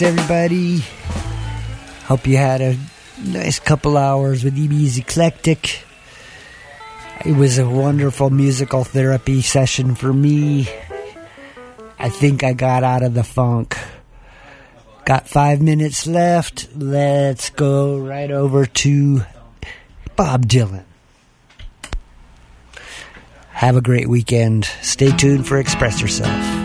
Everybody, hope you had a nice couple hours with EB's Eclectic. It was a wonderful musical therapy session for me. I think I got out of the funk. Got 5 minutes left. Let's go right over to Bob Dylan. Have a great weekend. Stay tuned for Express Yourself.